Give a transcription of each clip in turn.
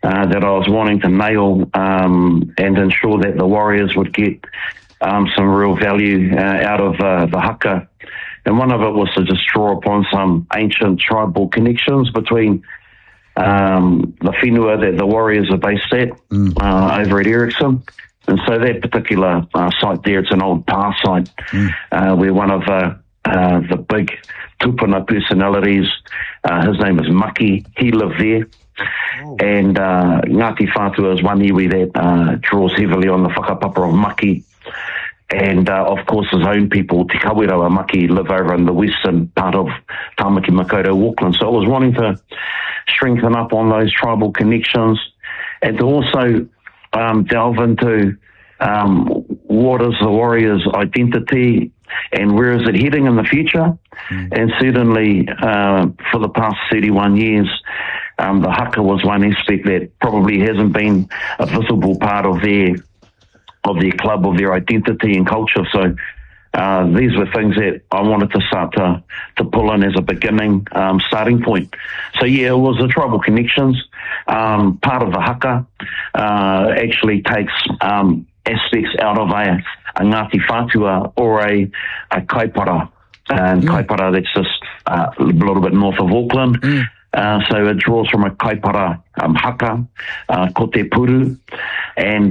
that I was wanting to nail and ensure that the Warriors would get some real value out of the haka. And one of it was to just draw upon some ancient tribal connections between the whenua that the Warriors are based at over at Ericsson. And so that particular site there, it's an old pa site where one of the big tupuna personalities, his name is Maki, he lived there. And Ngāti Whātua is one iwi that draws heavily on the whakapapa of Maki. And, of course, his own people, Te Kawirawa Maki, live over in the western part of Tāmaki Makaurau, Auckland. So I was wanting to strengthen up on those tribal connections and to also delve into what is the Warriors' identity and where is it heading in the future. And certainly for the past 31 years, the haka was one aspect that probably hasn't been a visible part of their club, of their identity and culture. So these were things that I wanted to start to pull in as a beginning starting point. So yeah, it was the tribal connections. Part of the haka actually takes aspects out of a Ngāti Whātua or a kaipara. And kaipara, that's just a little bit north of Auckland. So it draws from a kaipara haka, ko te puru, and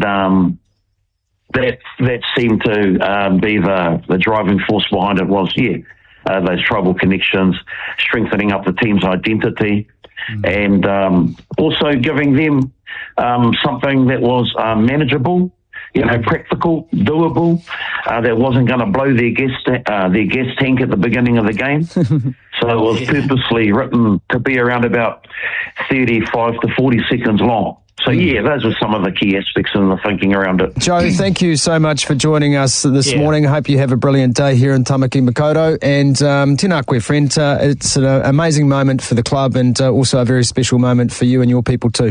that seemed to be the driving force behind it was, those tribal connections, strengthening up the team's identity, and also giving them something that was manageable, practical, doable, that wasn't going to blow their gas tank at the beginning of the game. So it was purposely written to be around about 35 to 40 seconds long. So, those were some of the key aspects in the thinking around it. Joe, thank you so much for joining us this morning. I hope you have a brilliant day here in Tāmaki Makaurau. And tēnā koe, friend. It's an amazing moment for the club and also a very special moment for you and your people too.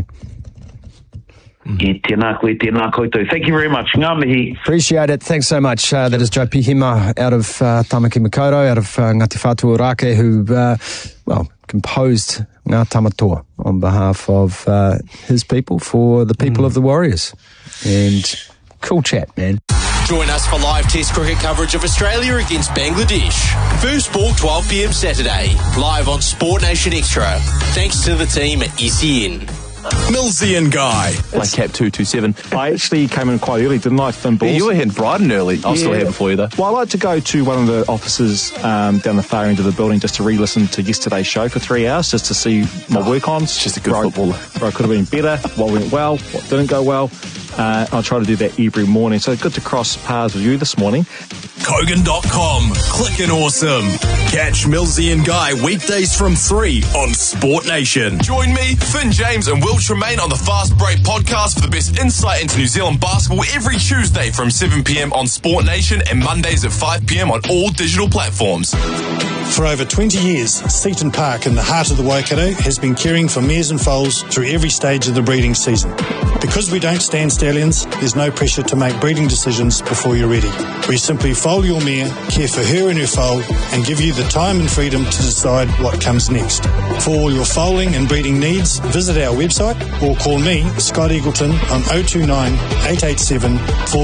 Tēnā koe too. Thank you very much. Ngā mihi. Appreciate it. Thanks so much. That is Joe Pihima out of Tāmaki Makaurau, out of Ngāti Whātua Rake, who, composed Ngā Tamatoa on behalf of his people for the people of the Warriors. And cool chat, man. Join us for live Test cricket coverage of Australia against Bangladesh. First ball 12 p.m. Saturday, live on Sport Nation Extra. Thanks to the team at SEN. Millsy and Guy. Like Cap 227. I actually came in quite early, didn't I? Finn balls. Yeah, you were here bright and early. I was still here before you though. Well, I like to go to one of the offices down the far end of the building just to re-listen to yesterday's show for 3 hours, just to see my work-ons. Just a good footballer. Where I could have been better, what went well, what didn't go well. I try to do that every morning. So good to cross paths with you this morning. Kogan.com. Clickin' awesome. Catch Millsy and Guy weekdays from 3 on Sport Nation. Join me, Finn James and Will Tremaine on the Fast Break podcast for the best insight into New Zealand basketball every Tuesday from 7 p.m. on Sport Nation and Mondays at 5 p.m. on all digital platforms. For over 20 years, Seaton Park in the heart of the Waikato has been caring for mares and foals through every stage of the breeding season. Because we don't stand stallions, there's no pressure to make breeding decisions before you're ready. We simply foal your mare, care for her and her foal, and give you the time and freedom to decide what comes next. For all your foaling and breeding needs, visit our website or call me, Scott Eagleton, on 029 887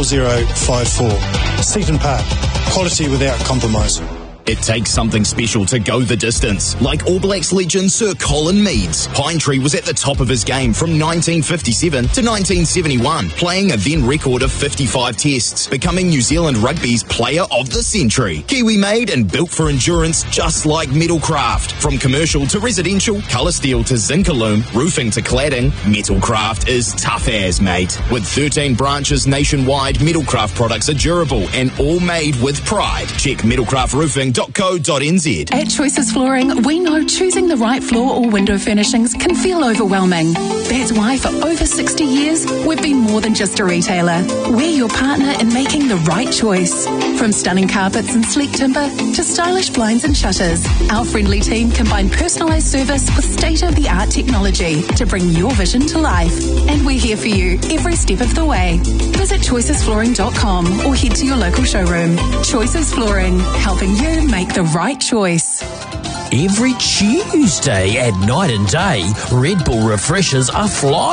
4054. Seaton Park, quality without compromise. It takes something special to go the distance. Like All Blacks legend Sir Colin Meads, Pine Tree was at the top of his game from 1957 to 1971, playing a then record of 55 tests, becoming New Zealand Rugby's Player of the Century. Kiwi-made and built for endurance, just like Metalcraft. From commercial to residential, colour steel to Zincalume, roofing to cladding, Metalcraft is tough as, mate. With 13 branches nationwide, Metalcraft products are durable and all made with pride. Check metalcraftroofing.co.nz. At Choices Flooring, we know choosing the right floor or window furnishings can feel overwhelming. That's why for over 60 years, we've been more than just a retailer. We're your partner in making the right choice. From stunning carpets and sleek timber to stylish blinds and shutters, our friendly team combine personalised service with state-of-the-art technology to bring your vision to life. And we're here for you every step of the way. Visit choicesflooring.com or head to your local showroom. Choices Flooring, helping you make the right choice. Every Tuesday at night and day, Red Bull refreshers are flying.